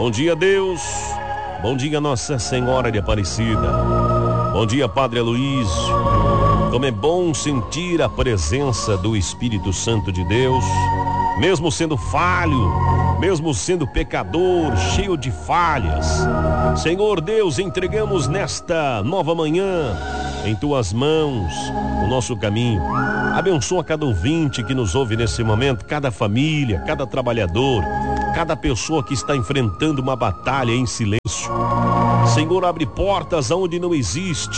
Bom dia, Deus. Bom dia, Nossa Senhora de Aparecida. Bom dia, Padre Aloísio. Como é bom sentir a presença do Espírito Santo de Deus, mesmo sendo falho, mesmo sendo pecador, cheio de falhas. Senhor Deus, entregamos nesta nova manhã em tuas mãos o nosso caminho. Abençoa cada ouvinte que nos ouve nesse momento, cada família, cada trabalhador, cada pessoa que está enfrentando uma batalha em silêncio. Senhor, abre portas aonde não existe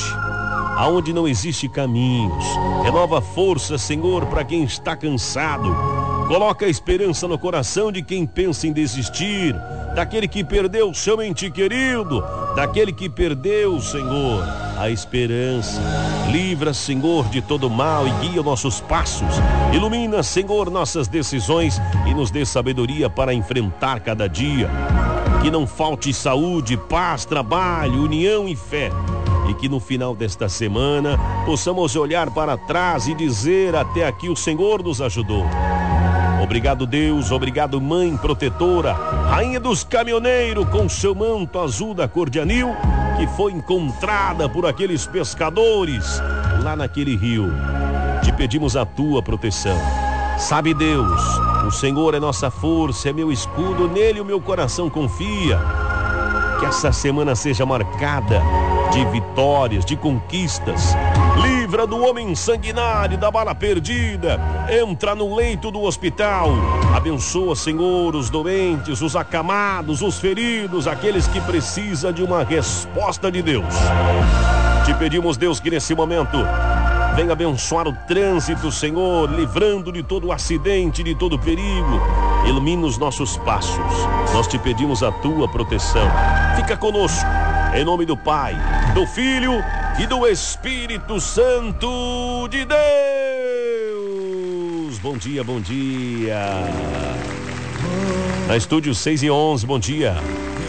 caminhos. Renova força, Senhor, para quem está cansado. Coloca a esperança no coração de quem pensa em desistir, daquele que perdeu o seu ente querido, daquele que perdeu, Senhor, a esperança. Livra, Senhor, de todo mal e guia nossos passos. Ilumina, Senhor, nossas decisões e nos dê sabedoria para enfrentar cada dia. Que não falte saúde, paz, trabalho, união e fé. E que no final desta semana possamos olhar para trás e dizer: até aqui o Senhor nos ajudou. Obrigado, Deus, obrigado, Mãe Protetora, Rainha dos Caminhoneiros, com seu manto azul da cor de anil, que foi encontrada por aqueles pescadores lá naquele rio. Te pedimos a tua proteção. Sabe, Deus, o Senhor é nossa força, é meu escudo, nele o meu coração confia. Que essa semana seja marcada de vitórias, de conquistas. Livra do homem sanguinário, da bala perdida. Entra no leito do hospital. Abençoa, Senhor, os doentes, os acamados, os feridos, aqueles que precisam de uma resposta de Deus. Te pedimos, Deus, que nesse momento venha abençoar o trânsito, Senhor, livrando de todo acidente, de todo perigo. Ilumina os nossos passos. Nós te pedimos a tua proteção. Fica conosco, em nome do Pai, do Filho e do Espírito Santo de Deus. Bom dia, bom dia. Na estúdio 6 e 11, bom dia.